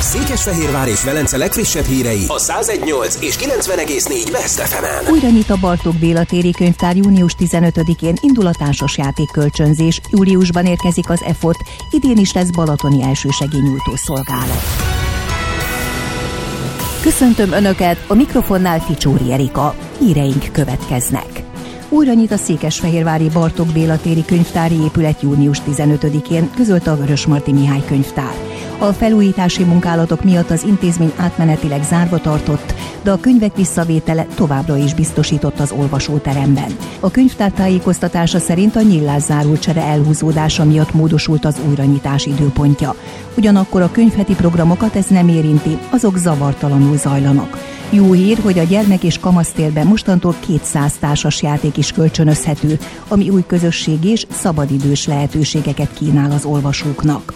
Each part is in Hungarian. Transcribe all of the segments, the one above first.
Székesfehérvár és Velence legfrissebb hírei a 101.8 és 90.4 Best FM-en. Újra nyit a Bartók Béla téri könyvtár. Június 15-én indul a társasjáték kölcsönzés. Júliusban érkezik az EFOT, idén is lesz balatoni elsősegélynyújtó szolgálat. Köszöntöm Önöket, a mikrofonnál Ficsóri Erika. Híreink következnek. Újra nyit a székesfehérvári Bartók Béla téri könyvtári épület június 15-én, közölte a Vörösmarty Mihály könyvtár. A felújítási munkálatok miatt az intézmény átmenetileg zárva tartott, de a könyvek visszavétele továbbra is biztosított az olvasóteremben. A könyvtár tájékoztatása szerint a nyilászárulcsere elhúzódása miatt módosult az újranyitás időpontja. Ugyanakkor a könyvheti programokat ez nem érinti, azok zavartalanul zajlanak. Jó hír, hogy a gyermek- és kamasztérben mostantól 200 társasjáték is kölcsönözhető, ami új közösségi és szabadidős lehetőségeket kínál az olvasóknak.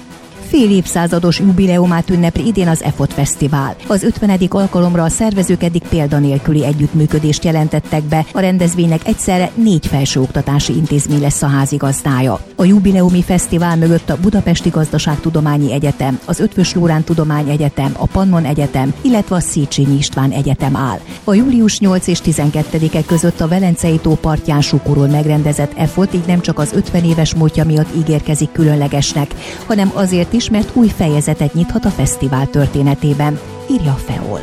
Fél évszázados jubileumát ünnepli idén az EFOT Fesztivál. Az 50. alkalomra a szervezők eddig példanélküli együttműködést jelentettek be, a rendezvénynek egyszerre 4 felsőoktatási intézmény lesz a házigazdája. A jubileumi fesztivál mögött a Budapesti Gazdaságtudományi Egyetem, az Eötvös Loránd Tudományegyetem, a Pannon Egyetem, illetve a Széchenyi István Egyetem áll. A július 8 és 12-e között a Velencei tó partján Sukorón megrendezett EFOT így nem csak az 50 éves múltja miatt ígérkezik különlegesnek, hanem azért is, mert új fejezetet nyithat a fesztivál történetében, írja a FEOL.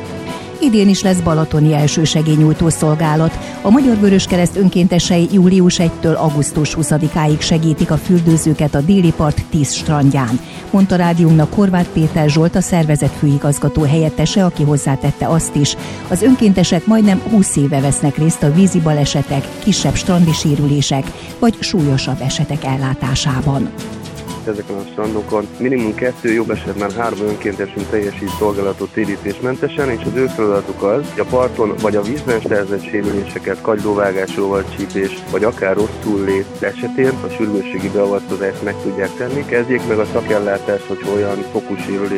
Idén is lesz balatoni elsősegélynyújtó szolgálat. A Magyar Vöröskereszt önkéntesei július 1-től augusztus 20-áig segítik a fürdőzőket a déli part 10 strandján, mondta rádiónknak Horváth Péter Zsolt, a szervezet főigazgató helyettese, aki hozzátette azt is, az önkéntesek majdnem 20 éve vesznek részt a vízi balesetek, kisebb strandi sérülések vagy súlyosabb esetek ellátásában. Ezeken a strandokon minimum 2, jobb esetben 3 önkéntesünk teljesít szolgálatot térítésmentesen, és az ő feladatuk az, hogy a parton vagy a vízben szerzett sérüléseket, kagylóvágás, rovarcsípés, vagy akár rosszul lét esetén a sürgősségi beavatkozást meg tudják tenni. Kezdjék meg a szakellátást, hogy olyan fokú sérülés